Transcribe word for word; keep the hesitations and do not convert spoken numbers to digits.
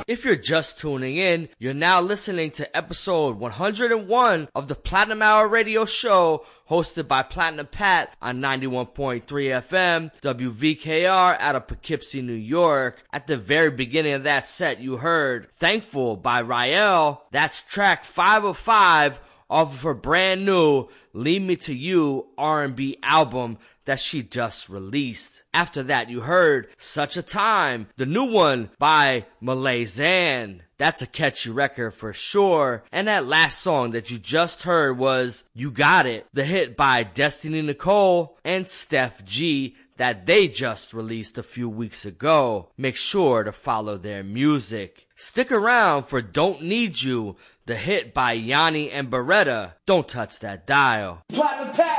If you're just tuning in, you're now listening to episode one hundred one of the Platinum Hour Radio Show, hosted by Platinum Pat on ninety-one point three F M, W V K R out of Poughkeepsie, New York. At the very beginning of that set, you heard Thankful by Rael. That's track five oh five off of her brand new Lead Me to You R and B album that she just released. After that, you heard Such a Time, the new one by Malay Zan. That's a catchy record for sure. And that last song that you just heard was You Got It, the hit by Destiny Nicole and Steph G that they just released a few weeks ago. Make sure to follow their music. Stick around for Don't Need You, the hit by Yanni and Beretta. Don't touch that dial. Platinum Pat!